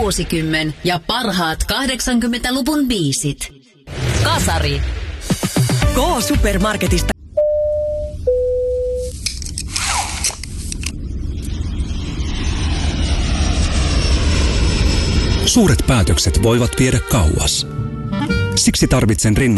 vuosikymmen ja parhaat 80-luvun biisit. Kasari. K-Supermarketista. Suuret päätökset voivat viedä kauas. Siksi tarvitsen rinnan